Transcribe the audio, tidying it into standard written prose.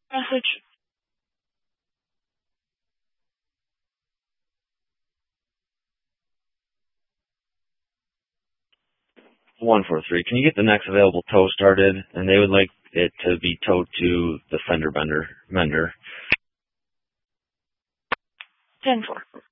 Message. 143. Can you get the next available tow started? And they would like it to be towed to the fender bender. 10-4.